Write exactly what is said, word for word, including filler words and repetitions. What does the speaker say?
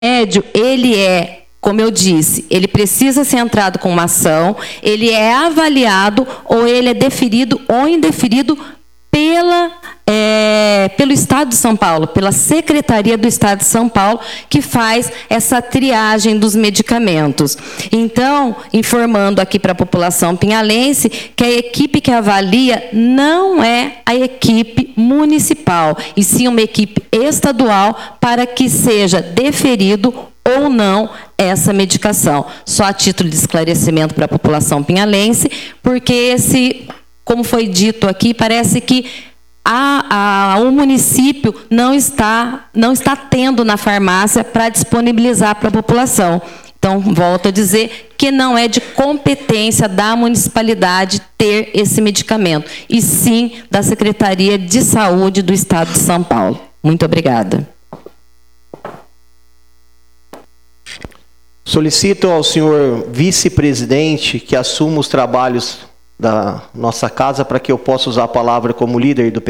remédio, ele é, como eu disse, ele precisa ser entrado com uma ação, ele é avaliado ou ele é deferido ou indeferido pela, é, pelo Estado de São Paulo, pela Secretaria do Estado de São Paulo, que faz essa triagem dos medicamentos. Então, informando aqui para a população pinhalense, que a equipe que avalia não é a equipe municipal, e sim uma equipe estadual para que seja deferido ou não essa medicação. Só a título de esclarecimento para a população pinhalense, porque esse... Como foi dito aqui, parece que a, a, o município não está, não está tendo na farmácia para disponibilizar para a população. Então, volto a dizer que não é de competência da municipalidade ter esse medicamento, e sim da Secretaria de Saúde do Estado de São Paulo. Muito obrigada. Solicito ao senhor vice-presidente que assuma os trabalhos da nossa casa para que eu possa usar a palavra como líder do P